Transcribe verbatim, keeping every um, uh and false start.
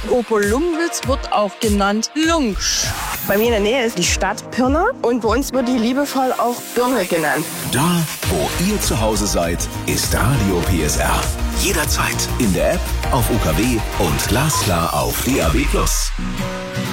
Oberlungwitz wird auch genannt Lungsch. Bei mir in der Nähe ist die Stadt Pirna und bei uns wird die liebevoll auch Birne genannt. Da, wo ihr zu Hause seid, ist Radio P S R. Jederzeit in der App, auf U K W und glasklar auf D A B plus.